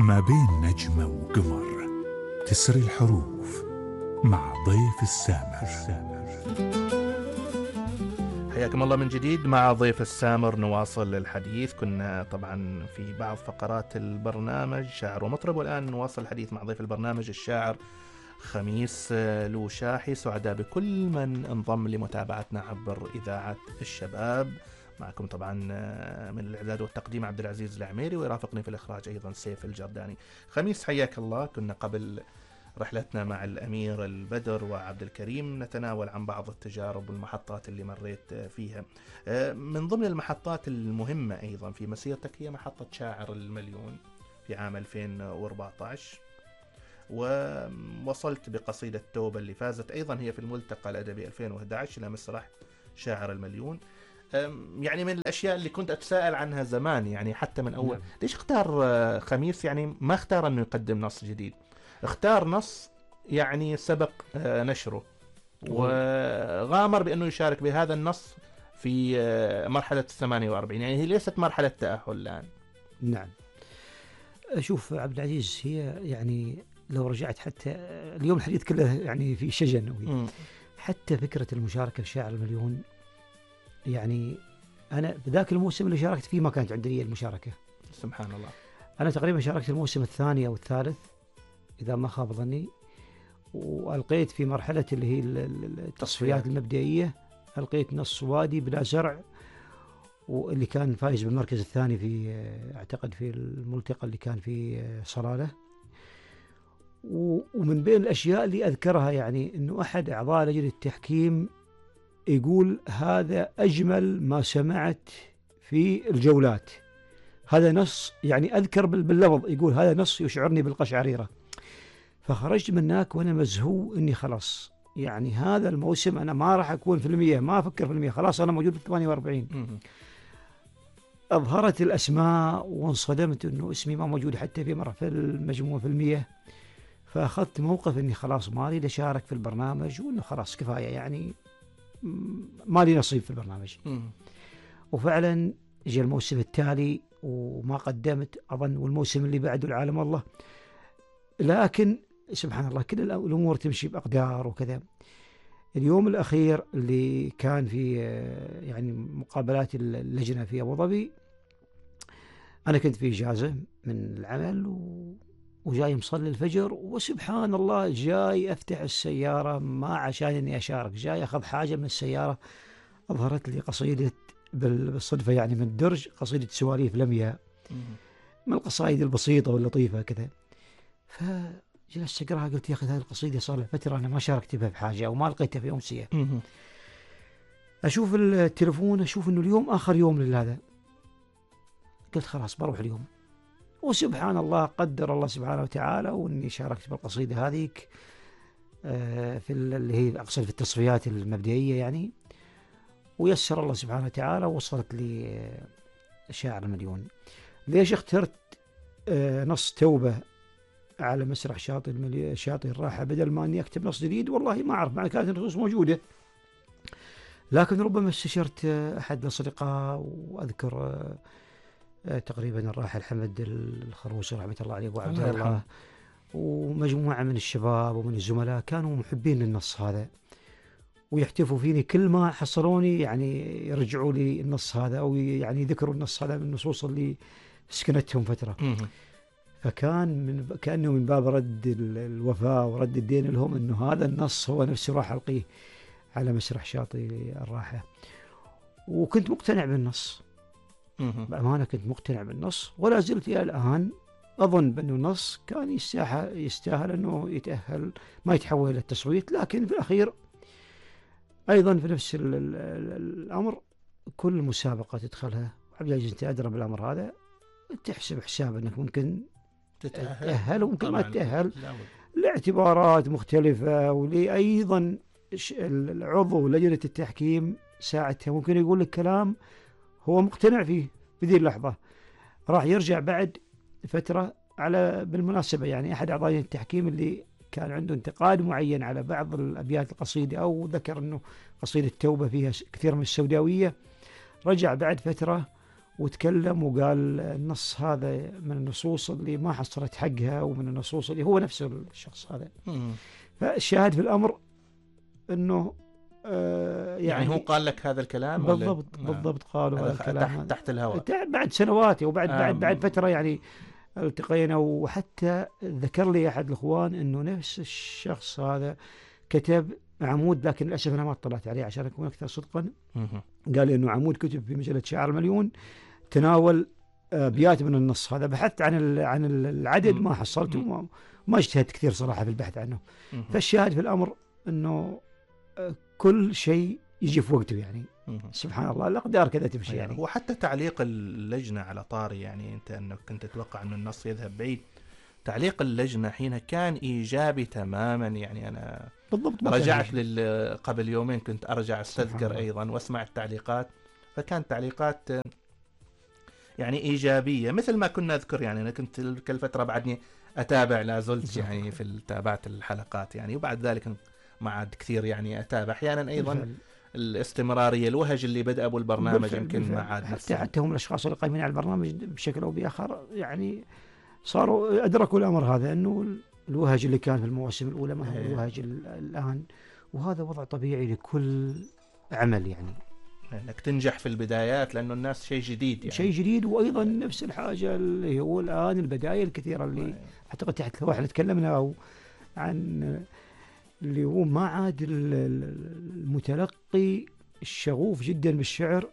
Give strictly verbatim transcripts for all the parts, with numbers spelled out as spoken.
ما بين نجمة وقمر تسري الحروف مع ضيف السامر. حياكم الله من جديد مع ضيف السامر. نواصل الحديث. كنا طبعا في بعض فقرات البرنامج شاعر ومطرب، والآن نواصل الحديث مع ضيف البرنامج الشاعر خميس لوشاحي. سعداء بكل من انضم لمتابعتنا عبر إذاعة الشباب. معكم طبعا من الإعداد والتقديم عبد العزيز العميري، ويرافقني في الإخراج أيضا سيف الجرداني. خميس حياك الله. كنا قبل رحلتنا مع الأمير البدر وعبد الكريم نتناول عن بعض التجارب والمحطات اللي مريت فيها. من ضمن المحطات المهمة أيضا في مسيرتك هي محطة شاعر المليون في عام ألفين وأربعة عشر، ووصلت بقصيدة توبة اللي فازت أيضا هي في الملتقى الأدبي ألفين وأحد عشر إلى مسرح شاعر المليون. يعني من الأشياء اللي كنت أتساءل عنها زمان، يعني حتى من أول، ليش اختار خميس؟ يعني ما اختار أنه يقدم نص جديد، اختار نص يعني سبق نشره، وغامر بأنه يشارك بهذا النص في مرحلة الثمانية وأربعين. يعني هي ليست مرحلة تأهل الآن. نعم. أشوف عبد العزيز، هي يعني لو رجعت حتى اليوم الحديث كله يعني في شجن، حتى فكرة المشاركة في شاعر المليون، يعني أنا بذاك الموسم اللي شاركت فيه ما كانت عندي المشاركة. سبحان الله. أنا تقريبا شاركت الموسم الثاني أو الثالث إذا ما خاب ظني، وألقيت في مرحلة اللي هي التصفيات المبدئية، ألقيت نص وادي بلا زرع، واللي كان فايز بالمركز الثاني في أعتقد في الملتقى اللي كان في صلالة. ومن بين الأشياء اللي أذكرها يعني أنه أحد أعضاء لجنة التحكيم يقول هذا أجمل ما سمعت في الجولات. هذا نص يعني أذكر باللفظ، يقول هذا نص يشعرني بالقشعريرة. فخرجت من هناك وأنا مزهو إني خلاص يعني هذا الموسم أنا ما راح أكون في المية، ما أفكر في المية، خلاص أنا موجود في الثمانية وأربعين. أظهرت الأسماء وانصدمت إنه اسمي ما موجود حتى في مرة في المجموعة في المية. فأخذت موقف إني خلاص ما أريد أشارك في البرنامج، وإنه خلاص كفاية يعني ما لي نصيب في البرنامج. وفعلا جاء الموسم التالي وما قدمت أظن، والموسم اللي بعده العالم الله. لكن سبحان الله كل الأمور تمشي بأقدار وكذا. اليوم الأخير اللي كان في يعني مقابلات اللجنة في أبو ظبي، أنا كنت في إجازة من العمل و... وجاي مصلي الفجر، وسبحان الله جاي أفتح السيارة ما عشان إني أشارك، جاي أخذ حاجة من السيارة، أظهرت لي قصيدة بالصدفة يعني من الدرج، قصيدة سواليف لمياء، من القصائد البسيطة واللطيفة كذا. فجلست أقرأها، قلت يا أخي هذه القصيدة صار لها فترة أنا ما شاركت بها بحاجة أو ما لقيتها في أمسية. أشوف التلفون أشوف إنه اليوم آخر يوم لهذا، قلت خلاص بروح اليوم. وسبحان الله قدر الله سبحانه وتعالى وإني شاركت بالقصيدة هذيك في اللي هي أقصد في التصفيات المبدئية يعني، ويسر الله سبحانه وتعالى ووصلت لي شاعر المليون. ليش اخترت نص توبة على مسرح شاطئ الملي... شاطئ الراحة بدل ما أني أكتب نص جديد؟ والله ما أعرف، مع كانت النصوص موجودة، لكن ربما استشرت أحد الأصدقاء، وأذكر تقريبا الراحل حمد الخروسي رحمة الله عليه وعبد الله ومجموعة من الشباب ومن الزملاء كانوا محبين للنص هذا، ويحتفوا فيني كل ما حصلوني يعني يرجعوا لي النص هذا، أو يعني يذكروا النص هذا من النصوص اللي سكنتهم فترة. فكان من كأنه من باب رد الوفاء ورد الدين لهم، إنه هذا النص هو نفسه راح ألقيه على مسرح شاطئ الراحة. وكنت مقتنع بالنص بأمانة، كنت مقتنع بالنص ولا زلت إلى الآن أظن بأنه النص كان يستاهل يستاهل أنه يتأهل ما يتحول إلى التصويت. لكن في الأخير أيضا في نفس الأمر كل مسابقة تدخلها عبد العزيز أنت أدرى بالأمر هذا، تحسب حساب أنك ممكن تتأهل وممكن ما تتأهل لاعتبارات مختلفة، ولي أيضا العضو لجنة التحكيم ساعتها ممكن يقول لك كلام هو مقتنع فيه في ذي اللحظة، راح يرجع بعد فترة. على بالمناسبة يعني أحد أعضاء التحكيم اللي كان عنده انتقاد معين على بعض الأبيات القصيدة، أو ذكر أنه قصيدة التوبة فيها كثير من السوداوية، رجع بعد فترة وتكلم وقال النص هذا من النصوص اللي ما حصلت حقها، ومن النصوص اللي هو نفس الشخص هذا. مم. فالشاهد في الأمر أنه آه يعني, يعني هو قال لك هذا الكلام ولا؟ بالضبط آه. بالضبط قالوا هذا الكلام تحت, هذا. تحت الهواء تع- بعد سنوات وبعد آه. بعد بعد فترة يعني التقينا، وحتى ذكر لي أحد الإخوان أنه نفس الشخص هذا كتب عمود، لكن للأسف أنا ما اطلعت عليه عشان أكون أكثر صدقا. مم. قال لي أنه عمود كتب في مجلة شعر المليون تناول أبيات من النص هذا. بحثت عن ال- عن العدد ما حصلته، وما ما اجتهدت كثير صراحة في البحث عنه. مم. فالشاهد في الأمر أنه آه، كل شيء يجي في وقته يعني. مم. سبحان الله الأقدار كذا تمشي يعني يعني. وحتى تعليق اللجنة على طاري، يعني أنت أنك كنت تتوقع أن النص يذهب بعيد، تعليق اللجنة حين كان إيجابي تماما. يعني أنا بالضبط ما كان رجعت يجي. لل... قبل يومين كنت أرجع سبحان أستذكر الله. أيضا وأسمع التعليقات، فكانت تعليقات يعني إيجابية مثل ما كنا نذكر. يعني أنا كنت كل فترة بعدني أتابع، لا زلت يعني في تابعت الحلقات يعني، وبعد ذلك ما عاد كثير يعني أتابع. أحيانا أيضا بالفعل. الاستمرارية، الوهج اللي بدأ أبو البرنامج بالفعل يمكن ما بالفعل. عاد حتى نفسه. حتى هم الأشخاص اللي قايمين على البرنامج بشكل أو بآخر يعني صاروا أدركوا الأمر هذا، أنه الوهج اللي كان في المواسم الأولى ما هو إيه. الوهج ال- الآن، وهذا وضع طبيعي لكل عمل يعني. انك تنجح في البدايات لانه الناس شيء جديد يعني. شيء جديد، وايضا نفس الحاجه اللي هو الان البدائل الكثيره اللي اعتقد تحت لو احنا تكلمنا او عن اللي هو ما عاد ال- ال- المتلقي الشغوف جدا بالشعر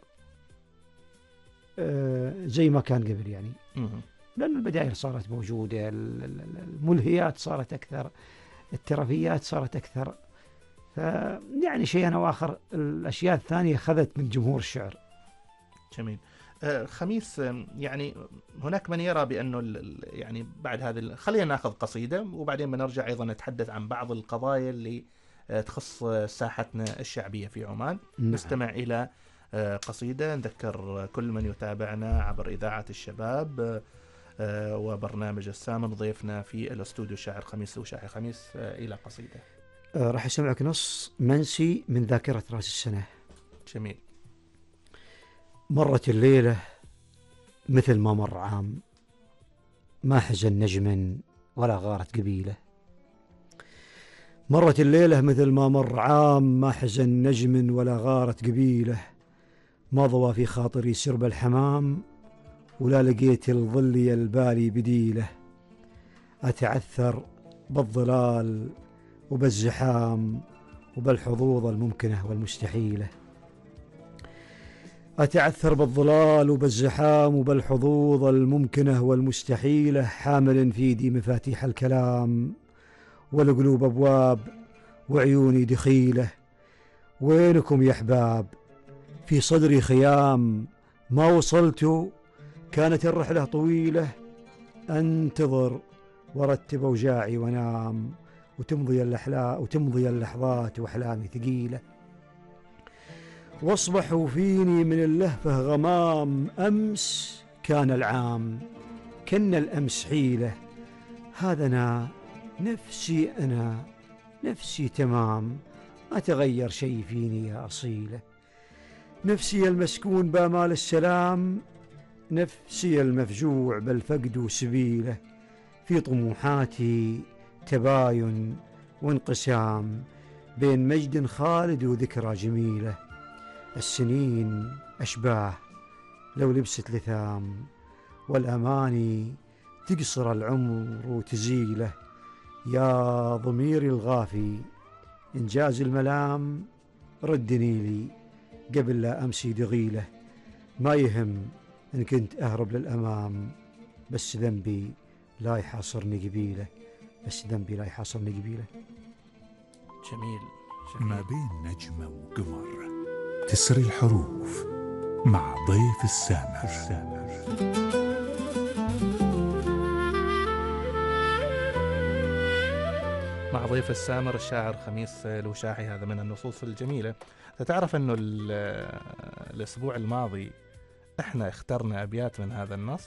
آه، زي ما كان قبل يعني. مم. لأن البدائل صارت موجودة، ال- ال- الملهيات صارت أكثر، الترفيات صارت أكثر. فيعني شيئا أو آخر الأشياء الثانية أخذت من جمهور الشعر. جميل. آه خميس، آه، يعني هناك من يرى بأنه ال- ال- يعني بعد هذه ال- خلينا ناخذ قصيدة وبعدين بنرجع أيضا نتحدث عن بعض القضايا اللي آه، تخص آه، ساحتنا الشعبية في عمان. نعم. نستمع إلى آه، قصيدة. نذكر كل من يتابعنا عبر إذاعة الشباب آه، آه، وبرنامج السامر، ضيفنا في الاستوديو الشاعر خميس وشاعر خميس آه، إلى قصيدة. آه، راح أسمعك نص منسي من ذاكرة رأس السنة. جميل. مرت الليلة مثل ما مر عام، ما حزن نجم ولا غارت قبيلة. مرت الليلة مثل ما مر عام، ما حزن نجم ولا غارت قبيلة. ما ضوى في خاطري سرب الحمام، ولا لقيت الظل البالي بديله. أتعثر بالظلال وبالزحام وبالحظوظ الممكنة والمستحيلة. أتعثر بالظلال وبالزحام وبالحظوظ الممكنة والمستحيلة، حامل في يدي مفاتيح الكلام، والقلوب أبواب وعيوني دخيلة. وينكم يا أحباب؟ في صدري خيام، ما وصلت كانت الرحلة طويلة. أنتظر وارتب أوجاعي وانام، وتمضي الأحلا وتمضي اللحظات وأحلامي ثقيلة. واصبحوا فيني من اللهفة غمام، أمس كان العام كن الأمس حيلة. هذا أنا نفسي، أنا نفسي تمام، ما تغير شيء فيني يا أصيلة. نفسي المسكون بآمال السلام، نفسي المفجوع بالفقد سبيله. في طموحاتي تباين وانقسام، بين مجد خالد وذكرى جميلة. السنين أشباه لو لبست لثام، والأماني تقصر العمر وتزيله. يا ضميري الغافي إنجاز الملام، ردني لي قبل لا أمسي دغيله. ما يهم إن كنت أهرب للأمام، بس ذنبي لا يحاصرني قبيله، بس ذنبي لا يحاصرني قبيله. جميل. ما بين نجمة وقمر تسري الحروف مع ضيف السامر. مع ضيف السامر الشاعر خميس الوشاحي. هذا من النصوص الجميلة. تعرف أنه الأسبوع الماضي إحنا اخترنا أبيات من هذا النص.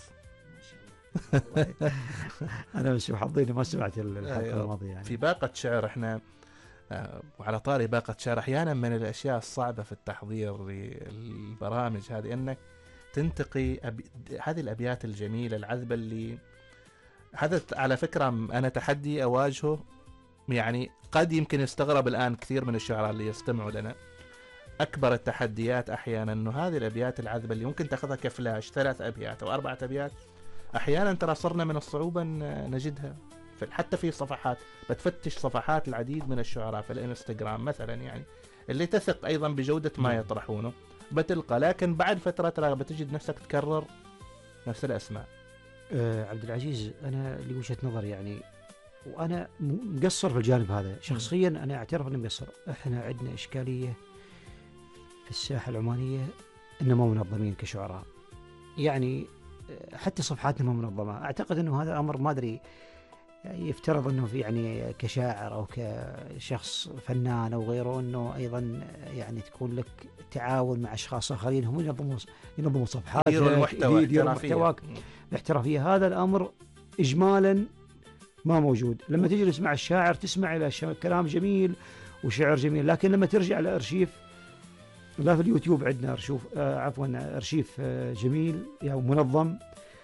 أنا بس حظيني ما سمعت الحلقة الماضية يعني. في باقة شعر إحنا، وعلى طاري باقة شعر، أحيانا من الأشياء الصعبة في التحضير للبرامج هذه أنك تنتقي أبي... هذه الأبيات الجميلة العذبة اللي هذا على فكرة أنا تحدي أواجهه. يعني قد يمكن يستغرب الآن كثير من الشعراء اللي يستمعوا لنا. أكبر التحديات أحيانا أنه هذه الأبيات العذبة اللي ممكن تأخذها كفلاش ثلاث أبيات أو أربعة أبيات، أحيانا ترى صرنا من الصعوبة أن نجدها حتى في صفحات. بتفتش صفحات العديد من الشعراء في الانستغرام مثلا يعني اللي تثق أيضا بجودة ما يطرحونه بتلقى، لكن بعد فترة ترى بتجد نفسك تكرر نفس الأسماء. أه عبد العزيز، أنا لوجهة نظر يعني، وأنا مقصر في الجانب هذا شخصيا، أنا أعترف أني مقصر. إحنا عندنا إشكالية في الساحة العمانية إننا ما منظمين كشعراء، يعني حتى صفحاتنا ما منظمة. أعتقد أنه هذا أمر ما أدري يفترض أنه في يعني كشاعر أو كشخص فنان أو غيره أنه أيضا يعني تكون لك تعاون مع أشخاص آخرين هم ينظمون ينظمون صفحات يديروا المحتوى يديروا محتواك باحترافية. هذا الأمر إجمالا ما موجود. لما تجلس مع الشاعر تسمع إلى كلام جميل وشعر جميل، لكن لما ترجع لأرشيف، لا في اليوتيوب عندنا أرشيف آه عفوا أرشيف آه جميل يعني منظم،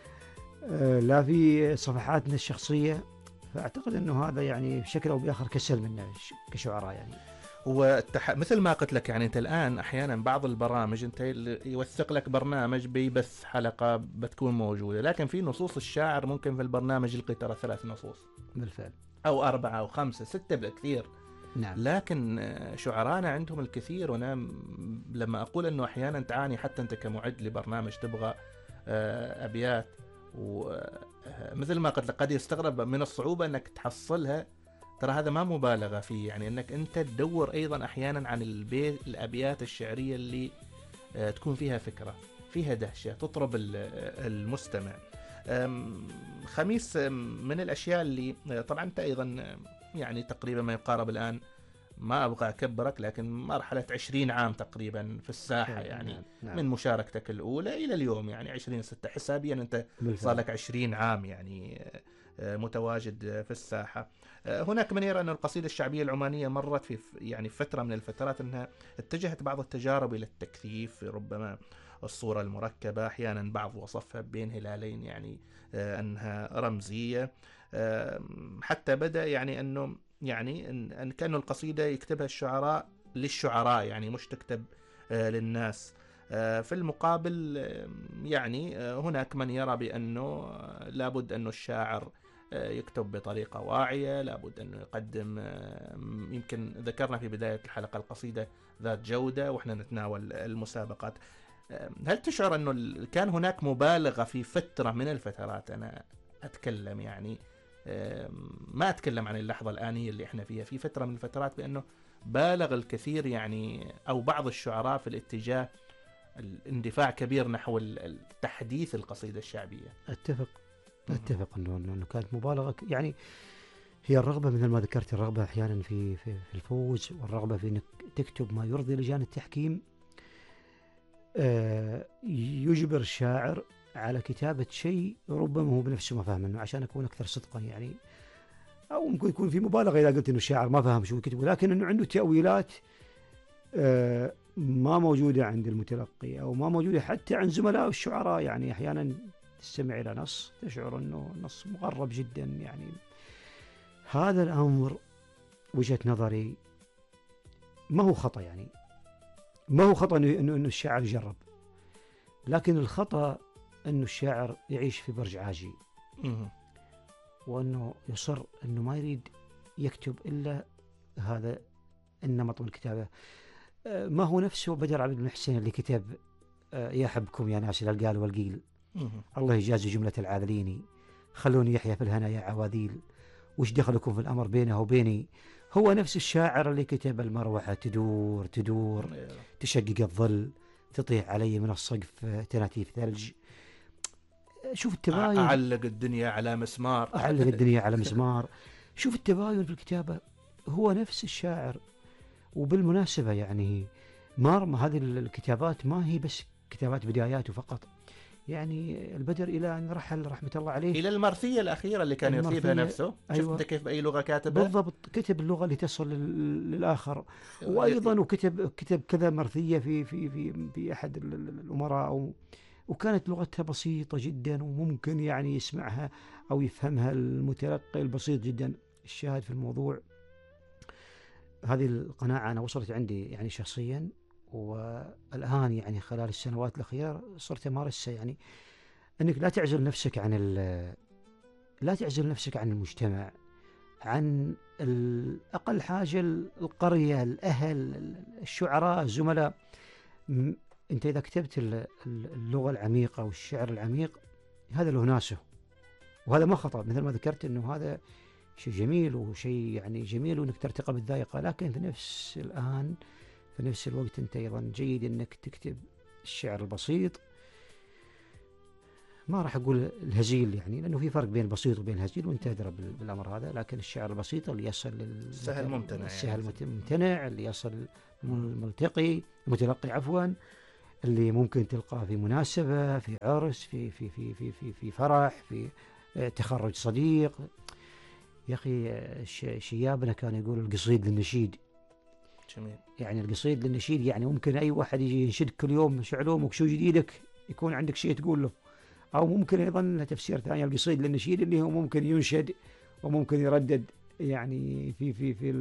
آه لا في صفحاتنا الشخصية. فأعتقد أنه هذا يعني بشكل أو بآخر كسل منا كشعراء يعني. والتح... مثل ما قلت لك يعني أنت الآن أحيانا بعض البرامج أنت يوثق لك برنامج بيبث حلقة بتكون موجودة، لكن في نصوص الشاعر ممكن في البرنامج يلقي ترى ثلاث نصوص بالفعل أو أربعة أو خمسة ستة بالكثير. نعم. لكن شعرانا عندهم الكثير. وأنا لما أقول أنه أحيانا تعاني حتى أنت كمعد لبرنامج تبغى أبيات، ومثل ما قلت لك قد يستغرب من الصعوبة أنك تحصلها، ترى هذا ما مبالغة فيه. يعني أنك أنت تدور أيضا أحيانا عن البيت الأبيات الشعرية اللي تكون فيها فكرة فيها دهشة تطرب المستمع. خميس، من الأشياء اللي طبعا أنت أيضا يعني تقريبا ما يقارب الآن، ما أبغى أكبرك، لكن مرحلة عشرين عام تقريبا في الساحة يعني. نعم. نعم. من مشاركتك الأولى إلى اليوم يعني عشرين ستة حسابيا أنت صار لك عشرين عام يعني متواجد في الساحة. هناك من يرى أن القصيدة الشعبية العمانية مرت في يعني فترة من الفترات أنها اتجهت بعض التجارب إلى التكثيف، ربما الصورة المركبة، أحيانا بعض وصفها بين هلالين يعني أنها رمزية، حتى بدأ يعني أنه يعني أن كأنه القصيدة يكتبها الشعراء للشعراء يعني مش تكتب للناس. في المقابل يعني هناك من يرى بأنه لابد أنه الشاعر يكتب بطريقة واعية، لابد أنه يقدم، يمكن ذكرنا في بداية الحلقة القصيدة ذات جودة وإحنا نتناول المسابقات. هل تشعر أنه كان هناك مبالغة في فترة من الفترات؟ أنا أتكلم يعني ما أتكلم عن اللحظة الآنية اللي إحنا فيها، في فترة من الفترات بأنه بالغ الكثير يعني أو بعض الشعراء في الاتجاه الاندفاع كبير نحو التحديث القصيدة الشعبية. أتفق أتفق أنه أنه كانت مبالغة يعني. هي الرغبة مثل ما ذكرت، الرغبة أحيانا في في في الفوز، والرغبة في أنك تكتب ما يرضي لجان التحكيم آه يجبر الشاعر على كتابة شيء ربما هو بنفسه ما فهم منه، عشان أكون أكثر صدقا يعني. أو ممكن يكون في مبالغة إذا قلت إنه الشاعر ما فهم شو يكتبه، لكن إنه عنده تأويلات آه ما موجودة عند المتلقي أو ما موجودة حتى عند زملاء الشعراء. يعني أحيانا تستمع إلى نص تشعر إنه نص مغرب جدا يعني. هذا الأمر وجهة نظري ما هو خطأ يعني، ما هو خطأ إنه إنه الشاعر يجرب، لكن الخطأ إنه الشاعر يعيش في برج عاجي، وإنه يصر إنه ما يريد يكتب إلا هذا النمط من الكتابة. ما هو نفسه بدر عبد المحسن اللي كتب يا حبكم يا ناس القال والقيل، الله يجازي جملة العاذلين، خلوني يحيى في الهنا يا عواذيل، وش دخلكم في الأمر بينه وبيني. هو نفس الشاعر اللي كتب المروحة تدور تدور تشقق الظل، تطيح علي من السقف تناتيف ثلج. شوف التباين، أعلق الدنيا على مسمار أعلق الدنيا على مسمار. شوف التباين في الكتابة، هو نفس الشاعر. وبالمناسبة يعني ما هذه الكتابات ما هي بس كتابات بداياته فقط، يعني البدر إلى أن رحل رحمة الله عليه إلى المرثية الأخيرة اللي كان يطيبها نفسه. أيوة. شفت كيف بأي لغة كاتبها؟ بالضبط، كتب اللغة اللي تصل للآخر. وأيضا وكتب كتب كذا مرثية في في في في أحد الأمراء وكانت لغتها بسيطة جدا وممكن يعني يسمعها أو يفهمها المتلقي البسيط جدا. الشاهد في الموضوع هذه القناعة أنا وصلت عندي يعني شخصيا، والآن يعني خلال السنوات الأخيرة صرت أمارسها، يعني أنك لا تعزل نفسك عن لا تعزل نفسك عن المجتمع، عن أقل حاجة القرية، الأهل، الشعراء، الزملاء. أنت إذا كتبت اللغة العميقة والشعر العميق هذا له ناسه، وهذا ما خطأ، مثل ما ذكرت أنه هذا شيء جميل وشيء يعني جميل وأنك ترتقى بالذائقة، لكن في نفس الآن في نفس الوقت أنت أيضا جيد أنك تكتب الشعر البسيط. ما راح أقول الهزيل يعني، لأنه في فرق بين البسيط وبين الهزيل وأنت أدرى بالأمر هذا، لكن الشعر البسيط اللي يصل للسهل ممتنع، السهل ممتنع، اللي يصل الملتقي المتلقي عفوا، اللي ممكن تلقاه في مناسبة، في عرس، في في في في في, في فرح، في تخرج صديق. يا أخي شيابنا كان يقول القصيد للنشيد. جميل. يعني القصيد للنشيد يعني ممكن أي واحد يجي ينشد كل يوم شعلومك شو جديدك، يكون عندك شيء تقول له. أو ممكن أيضا تفسير ثاني القصيد للنشيد اللي هو ممكن ينشد وممكن يردد يعني في في في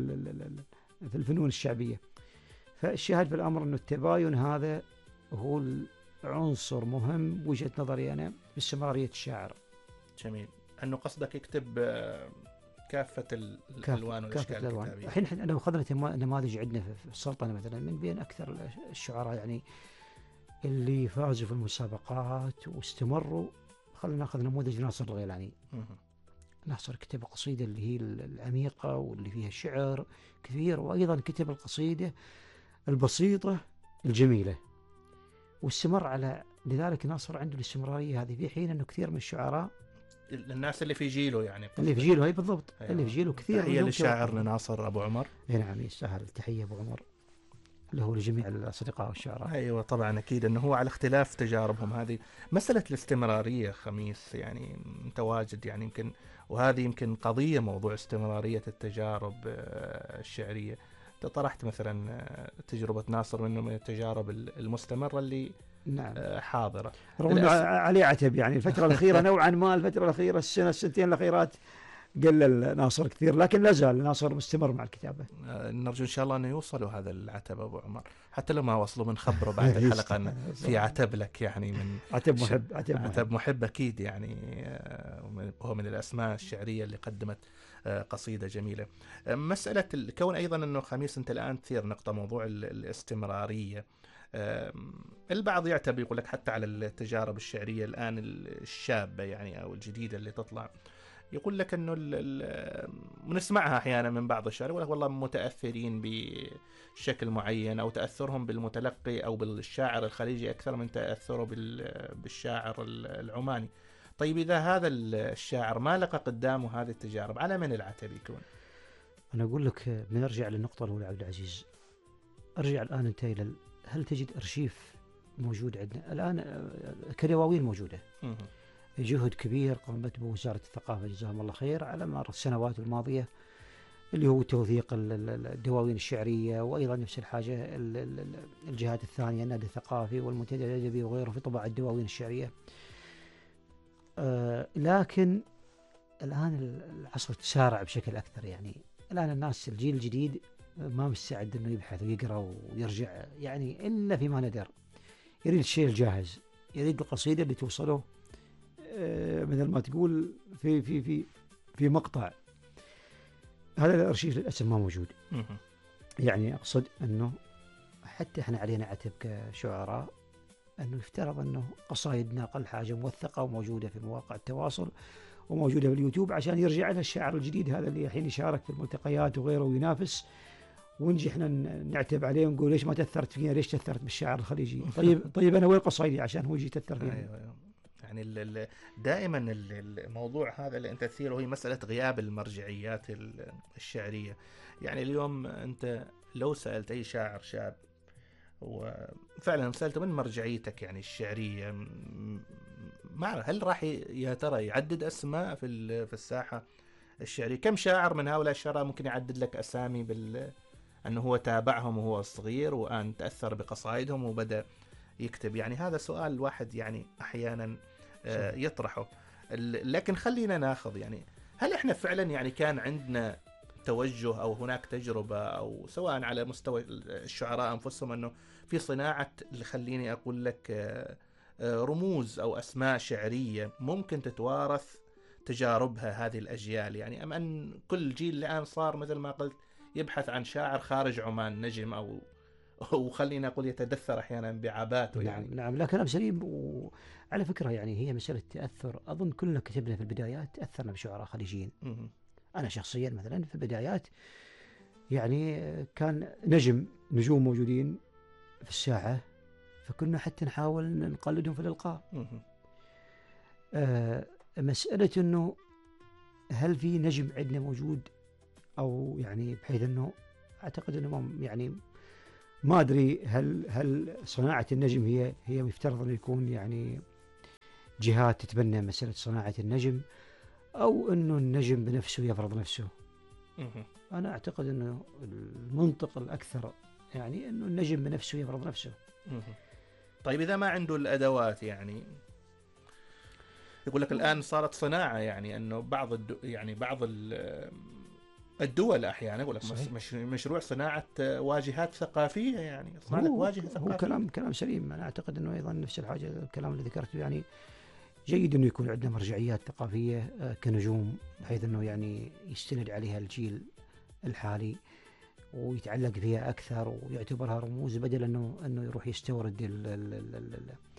في الفنون الشعبية. فالشاهد في الأمر أنه التباين هذا هو العنصر مهم وجهة نظري أنا في استمرارية الشاعر. جميل. أنه قصدك يكتب كافة الألوان والأشكال الكتابية. الحين احنا أخذنا نماذج عندنا في السلطنة مثلا من بين أكثر الشعراء يعني اللي فازوا في المسابقات واستمروا. خلينا ناخذ نموذج ناصر الغيلاني. ناصر كتب قصيدة اللي هي العميقة واللي فيها شعر كثير، وأيضا كتب القصيدة البسيطة الجميلة واستمر على. لذلك ناصر عنده الاستمرارية هذه، في حين أنه كثير من الشعراء الناس اللي في جيله يعني اللي في جيله هي بالضبط. أيوة. اللي في جيله كثير. تحية للشاعر ناصر أبو عمر. نعم يستاهل تحية أبو عمر اللي هو لجميع الأصدقاء والشعراء. أيوة طبعا أكيد أنه هو على اختلاف تجاربهم. هذه مسألة الاستمرارية خميس يعني متواجد يعني يمكن، وهذه يمكن قضية موضوع استمرارية التجارب الشعرية. طرحت مثلا تجربة ناصر منه من التجارب المستمرة اللي نعم حاضرة رغم أنه عليه عتب يعني الفترة الأخيرة نوعا ما، الفترة الأخيرة السنة السنتين الأخيرات قلل ناصر كثير، لكن لا زال ناصر مستمر مع الكتابة. نرجو إن شاء الله أنه يوصلوا هذا العتب أبو عمر، حتى لو ما وصلوا بنخبره بعد الحلقة أن في عتب لك يعني من عتب محب. عتب محب, عتب محب أكيد يعني، هو من الأسماء الشعرية اللي قدمت قصيدة جميلة. مسألة الكون أيضا أنه خميس أنت الآن تثير نقطة موضوع الاستمرارية. البعض يعتبر يقول لك حتى على التجارب الشعرية الآن الشابة يعني أو الجديدة اللي تطلع، يقول لك أنه نسمعها أحيانا من بعض الشعراء يقول لك والله متأثرين بشكل معين أو تأثرهم بالمتلقي أو بالشاعر الخليجي أكثر من تأثره بالشاعر العماني. طيب إذا هذا الشاعر ما لقى قدامه هذه التجارب على من العتب يكون؟ أنا أقول لك بنرجع للنقطة الأولى عبد العزيز. أرجع الآن أنت إلى هل تجد أرشيف موجود عندنا الآن؟ كدواوين موجودة. جهد كبير قامت بوزارة الثقافة جزاهم الله خير على مر السنوات الماضية اللي هو توثيق الدواوين الشعرية، وأيضا نفس الحاجة الجهات الثانية النادي الثقافي والمنتدى الأدبي وغيره في طباعة الدواوين الشعرية. آه لكن الآن العصر تسارع بشكل أكثر، يعني الآن الناس الجيل الجديد ما مستعد إنه يبحث ويقرأ ويرجع يعني إلا فيما ندر، يريد الشيء الجاهز، يريد القصيدة اللي توصله مثل ما تقول في في في في مقطع. هذا الارشيف للاسف ما موجود. يعني اقصد انه حتى احنا علينا عتب كشعراء انه يفترض انه قصائدنا اقل حاجه موثقه وموجوده في مواقع التواصل وموجوده في اليوتيوب عشان يرجع لها الشاعر الجديد هذا اللي الحين يشارك في الملتقيات وغيره وينافس، ونجي احنا نعتب عليه ونقول ليش ما تاثرت فينا، ليش تاثرت بالشاعر الخليجي؟ طيب طيب انا وين قصايدي عشان هو يجي تاثر فينا؟ أيوة. يعني دائما الموضوع هذا اللي انت تثيره هي مسألة غياب المرجعيات الشعرية. يعني اليوم انت لو سألت اي شاعر شاب وفعلا سألته من مرجعيتك يعني الشعرية، ما هل راح يا ترى يعدد اسماء في في الساحة الشعرية؟ كم شاعر من هؤلاء الشعراء ممكن يعدد لك اسامي بال انه هو تابعهم وهو صغير وان تأثر بقصائدهم وبدأ يكتب؟ يعني هذا سؤال الواحد يعني أحيانا آه، يطرحه. ال- لكن خلينا ناخذ يعني، هل احنا فعلا يعني كان عندنا توجه او هناك تجربة، او سواء على مستوى الشعراء انفسهم، انه في صناعة اللي خليني اقول لك آه، آه، رموز او اسماء شعرية ممكن تتوارث تجاربها هذه الاجيال؟ يعني ام ان كل جيل الان صار مثل ما قلت يبحث عن شاعر خارج عمان نجم، او وخلينا اقول يتدثر احيانا بعاباته يعني. نعم نعم، لا كلام سليم. وعلى فكرة يعني هي مسألة تأثر، أظن كلنا كتبنا في البدايات تأثرنا بشعراء خليجيين. مهم. أنا شخصيا مثلا في البدايات يعني كان نجم نجوم موجودين في الساحة، فكنا حتى نحاول نقلدهم في الإلقاء. مهم. آه مسألة أنه هل في نجم عندنا موجود، أو يعني بحيث أنه أعتقد أنه ما- يعني ما أدري هل هل صناعة النجم هي هي مفترض أن يكون يعني جهات تتبنى مسألة صناعة النجم، أو أنه النجم بنفسه يفرض نفسه. مهم. أنا أعتقد أنه المنطق الأكثر يعني أنه النجم بنفسه يفرض نفسه. مهم. طيب إذا ما عنده الأدوات، يعني يقول لك الآن صارت صناعة، يعني أنه بعض الدو يعني بعض ال- الدول أحيانا يقول لك صحيح. مش مشروع صناعة واجهات ثقافية، يعني يصنع لك هو واجهة هو ثقافية. كلام كلام سليم. أنا أعتقد أنه أيضا نفس الحاجة الكلام اللي ذكرته، يعني جيد أنه يكون عندنا مرجعيات ثقافية آه، كنجوم، بحيث أنه يعني يستند عليها الجيل الحالي ويتعلق فيها أكثر ويعتبرها رموز، بدل أنه أنه يروح يستورد ال ال ال ال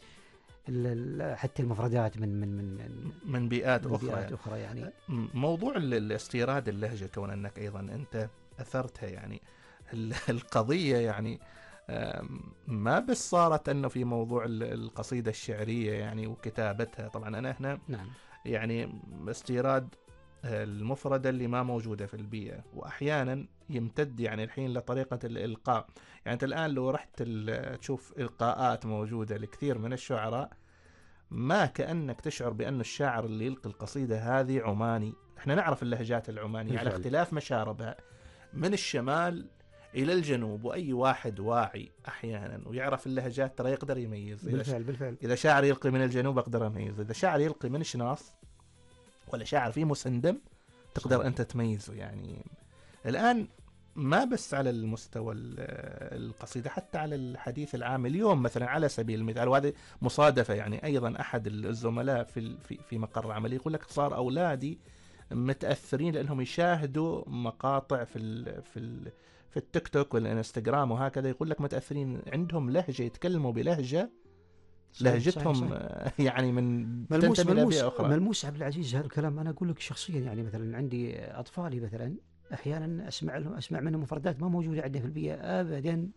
ال ال حتى المفردات من من من من بيئات من أخرى بيئات يعني. أخرى يعني. موضوع ال- الاستيراد اللهجة، كون أنك أيضا أنت أثرتها يعني ال- القضية يعني آم، ما بس صارت أنه في موضوع ال- القصيدة الشعرية يعني وكتابتها. طبعا أنا هنا نعم يعني استيراد المفردة اللي ما موجودة في البيئة، وأحيانا يمتد يعني الحين لطريقة الإلقاء. يعني أنت الآن لو رحت ال- تشوف إلقاءات موجودة لكثير من الشعراء، ما كأنك تشعر بأن الشاعر اللي يلقي القصيدة هذه عماني. احنا نعرف اللهجات العمانية على بالفعل. اختلاف مشاربها من الشمال إلى الجنوب، وأي واحد واعي أحيانا ويعرف اللهجات ترى يقدر يميز. إذا بالفعل بالفعل. إذا شاعر يلقي من الجنوب أقدر أميز، إذا شاعر يلقي من شناص ولا شاعر فيه مسندم تقدر صحيح. أنت تميزه. يعني الآن ما بس على المستوى ال- القصيدة، حتى على الحديث العام. اليوم مثلا على سبيل المثال، وهذه مصادفة يعني، أيضا أحد الزملاء في ال- في في مقر عملي يقول لك صار أولادي متأثرين لأنهم يشاهدوا مقاطع في ال في ال في التيك توك والانستغرام وهكذا، يقول لك متأثرين عندهم لهجة، يتكلموا بلهجة صحيح. لهجتهم صحيح. صحيح. يعني من ملموس تنتمي إلى ملموس بيئة أخرى. ملموس عبد العزيز هذا الكلام. انا اقول لك شخصيا يعني مثلا عندي اطفالي مثلا احيانا اسمع لهم اسمع منهم مفردات ما موجوده عندنا في البيئه ابدا.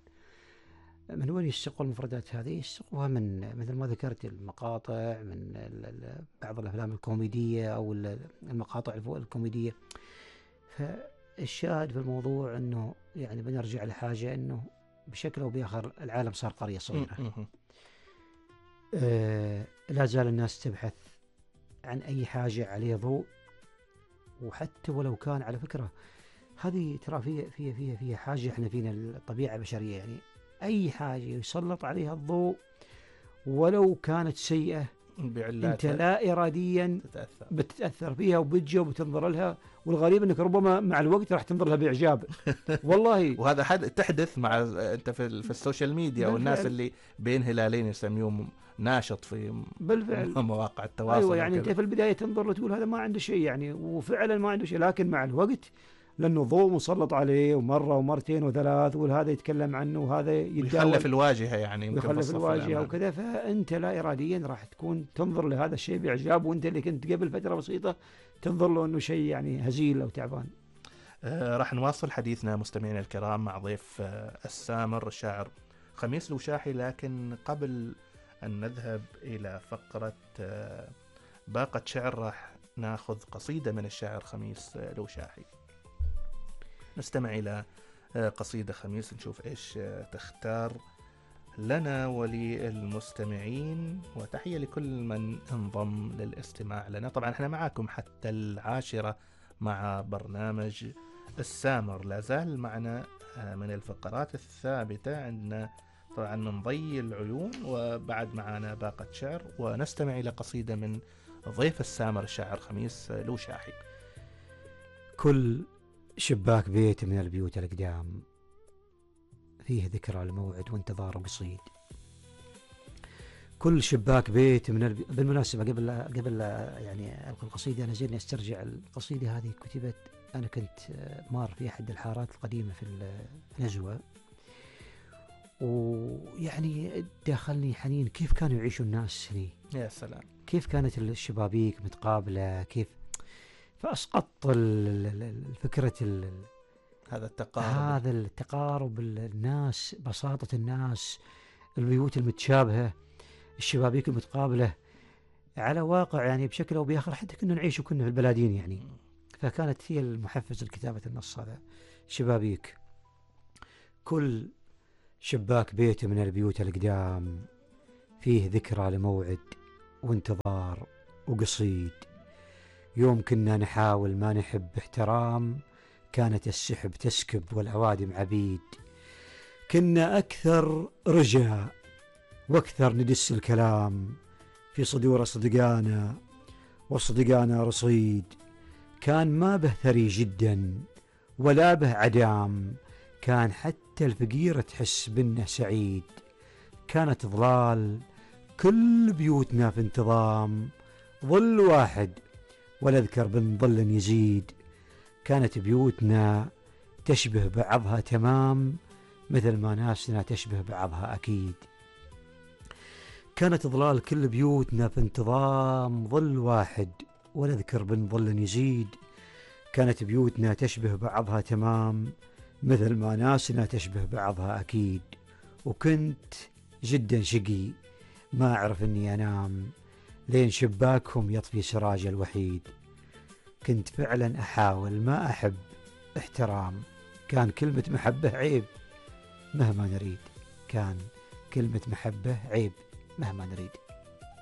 من وين يستقوا المفردات هذه؟ يستقوها من مثل ما ذكرت المقاطع، من ال- ال- بعض الافلام الكوميديه او ال- المقاطع الفو- الكوميديه. فالشاهد في الموضوع انه يعني بنرجع لحاجه انه بشكل او باخر العالم صار قريه صغيره. م- م- آه لا زال الناس تبحث عن أي حاجة عليه ضوء، وحتى ولو كان على فكرة هذه ترى فيها فيها فيها فيها حاجة احنا فينا الطبيعة البشرية، يعني أي حاجة يسلط عليها الضوء ولو كانت سيئة أنت بعلاتها لا إراديا تتأثر. بتتأثر فيها وبتجي وبتنظر لها، والغريب أنك ربما مع الوقت راح تنظر لها بإعجاب. والله وهذا حد تحدث مع انت في, ال- في السوشيال ميديا، والناس بالفعل. اللي بين هلالين يسميهم ناشط في بالفعل. مواقع التواصل. أيوة يعني وكذا. أنت في البداية تنظر له تقول هذا ما عنده شيء يعني، وفعلا ما عنده شيء، لكن مع الوقت لأنه ضوء مسلط عليه ومرة ومرتين وثلاث، وهذا يتكلم عنه وهذا يتداول ويخلف الواجهة يعني يمكن في ويخلف الصف الواجهة الأمامي. وكذا، فأنت لا إراديا راح تكون تنظر لهذا الشيء بإعجاب، وأنت اللي كنت قبل فترة بسيطة تنظر له أنه شيء يعني هزيل أو تعبان. آه راح نواصل حديثنا مستمعينا الكرام مع ضيف آه السامر الشاعر خميس لوشاحي، لكن قبل أن نذهب إلى فقرة آه باقة شعر راح ناخذ قصيدة من الشاعر خميس آه لوشاحي. نستمع إلى آه قصيدة خميس، نشوف إيش آه تختار لنا وللمستمعين، وتحية لكل من انضم للاستماع لنا. طبعا احنا معاكم حتى العاشرة مع برنامج السامر. لا زال معنا من الفقرات الثابتة عندنا طبعا من ضي العيون. وبعد معنا باقة شعر، ونستمع إلى قصيدة من ضيف السامر الشاعر خميس لو شاحي. كل شباك بيت من البيوت الأقدام فيه ذكرى الموعد وانتظار قصيد. كل شباك بيت من البي... بالمناسبة قبل قبل يعني ألقي القصيدة أنا زيني أسترجع القصيدة هذه. كتبت أنا كنت مار في أحد الحارات القديمة في النزوة، ويعني داخلني حنين كيف كانوا يعيشوا الناس هني. يا سلام، كيف كانت الشبابيك متقابلة، كيف فأسقطت الفكرة هذا التقارب هذا التقارب الناس، بساطة الناس، البيوت المتشابهة، الشبابيك المتقابلة على واقع يعني بشكل أو بآخر حتى كنا نعيش وكنا في البلادين يعني. فكانت هي المحفز لكتابة النص هذا. شبابيك، كل شباك بيت من البيوت القدام فيه ذكرى لموعد وانتظار وقصيد. يوم كنا نحاول ما نحب احترام، كانت السحب تسكب والعوادم عبيد. كنا أكثر رجا واكثر ندس الكلام، في صدور أصدقانا وأصدقانا رصيد. كان ما به ثري جدا ولا به عدام، كان حتى الفقيرة تحس بنا سعيد. كانت ظلال كل بيوتنا في انتظام، ظل واحد ولا أذكر بن ظل يزيد. كانت بيوتنا تشبه بعضها تمام، مثل ما ناسنا تشبه بعضها أكيد. كانت ظلال كل بيوتنا في انتظام، ظل واحد ولا أذكر بن ظل يزيد. كانت بيوتنا تشبه بعضها تمام، مثل ما ناسنا تشبه بعضها أكيد. وكنت جدا شقي ما أعرف أني أنام، لين شباكهم يطفي سراج الوحيد. كنت فعلا أحاول ما أحب احترام، كان كلمة محبة عيب مهما نريد. كان كلمة محبة عيب مهما نريد.